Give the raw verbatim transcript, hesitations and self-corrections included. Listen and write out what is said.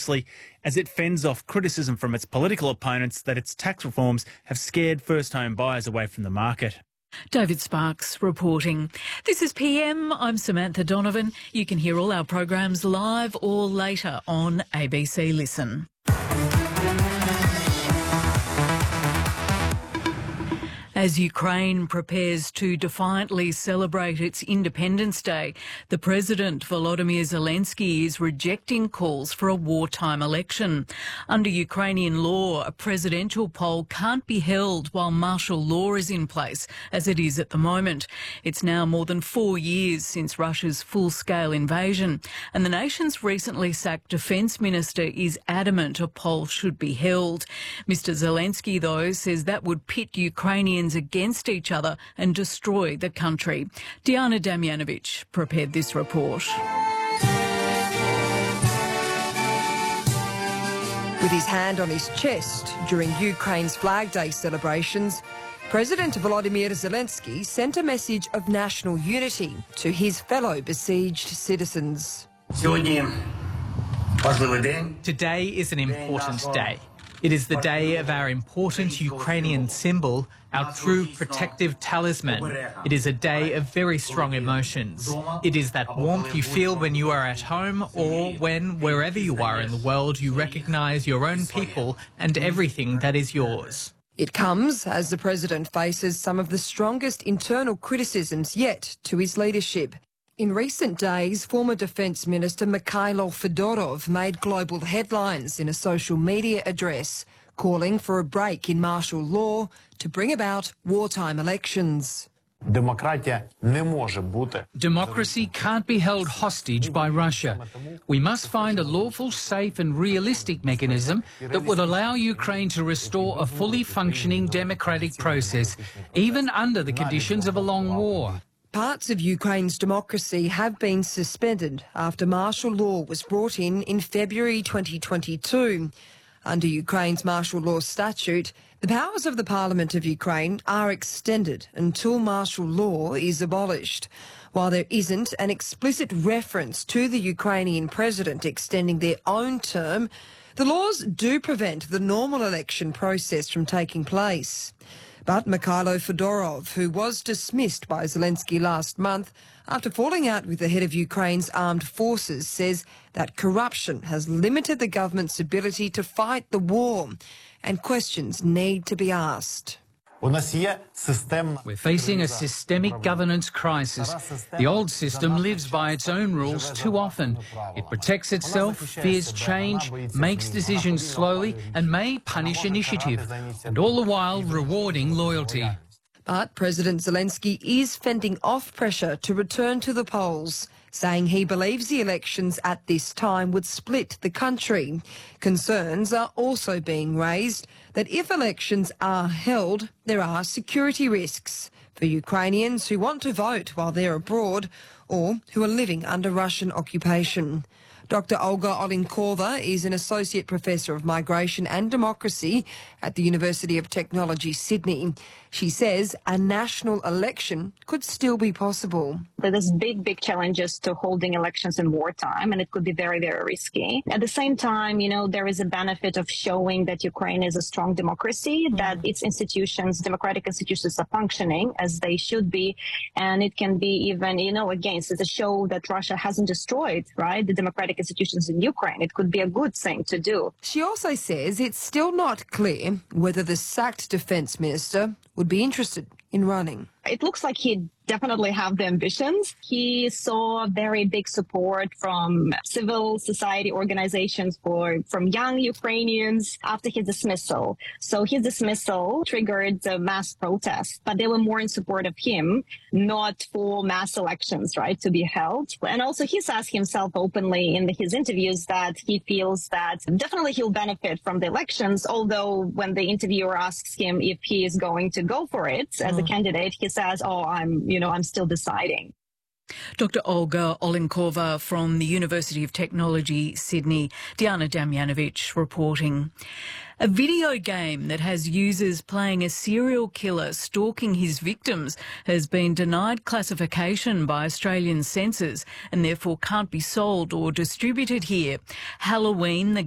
cautiously as it fends off criticism from its political opponents that its tax reforms have scared first-home buyers away from the market. David Sparks reporting. This is P M. I'm Samantha Donovan. You can hear all our programs live or later on A B C Listen. As Ukraine prepares to defiantly celebrate its Independence Day, the President, Volodymyr Zelensky, is rejecting calls for a wartime election. Under Ukrainian law, a presidential poll can't be held while martial law is in place, as it is at the moment. It's now more than four years since Russia's full-scale invasion, and the nation's recently sacked Defence Minister is adamant a poll should be held. Mister Zelensky, though, says that would pit Ukrainians against each other and destroy the country. Diana Damjanovic prepared this report. With his hand on his chest during Ukraine's Flag Day celebrations, President Volodymyr Zelensky sent a message of national unity to his fellow besieged citizens. Today is an important day. It is the day of our important Ukrainian symbol, our true protective talisman. It is a day of very strong emotions. It is that warmth you feel when you are at home or when, wherever you are in the world, you recognise your own people and everything that is yours. It comes as the President faces some of the strongest internal criticisms yet to his leadership. In recent days, former Defence Minister Mikhailo Fedorov made global headlines in a social media address, calling for a break in martial law to bring about wartime elections. Democracy can't be held hostage by Russia. We must find a lawful, safe and realistic mechanism that would allow Ukraine to restore a fully functioning democratic process, even under the conditions of a long war. Parts of Ukraine's democracy have been suspended after martial law was brought in in February twenty twenty-two. Under Ukraine's martial law statute, the powers of the Parliament of Ukraine are extended until martial law is abolished. While there isn't an explicit reference to the Ukrainian president extending their own term, the laws do prevent the normal election process from taking place. But Mikhailo Fedorov, who was dismissed by Zelensky last month after falling out with the head of Ukraine's armed forces, says that corruption has limited the government's ability to fight the war, and questions need to be asked. We're facing a systemic governance crisis. The old system lives by its own rules too often. It protects itself, fears change, makes decisions slowly and may punish initiative, and all the while rewarding loyalty. But President Zelensky is fending off pressure to return to the polls, saying he believes the elections at this time would split the country. Concerns are also being raised that if elections are held, there are security risks for Ukrainians who want to vote while they're abroad or who are living under Russian occupation. Doctor Olga Olinkova is an Associate Professor of Migration and Democracy at the University of Technology, Sydney. She says a national election could still be possible. There's big, big challenges to holding elections in wartime, and it could be very, very risky. At the same time, you know, there is a benefit of showing that Ukraine is a strong democracy, mm. that its institutions, democratic institutions, are functioning as they should be. And it can be even, you know, against it to show that Russia hasn't destroyed, right, the democratic institutions in Ukraine. It could be a good thing to do. She also says it's still not clear whether the sacked defence minister would be interested in running. It looks like he'd definitely have the ambitions. He saw very big support from civil society organizations for from young Ukrainians after his dismissal. So his dismissal triggered a mass protest, but they were more in support of him, not for mass elections, right, to be held. And also he's asked himself openly in his interviews that he feels that definitely he'll benefit from the elections, although when the interviewer asks him if he is going to go for it as mm. a candidate, he says, oh, I'm, you know, I'm still deciding. Doctor Olga Olinkova from the University of Technology, Sydney. Diana Damjanovic reporting. A video game that has users playing a serial killer stalking his victims has been denied classification by Australian censors and therefore can't be sold or distributed here. Halloween, the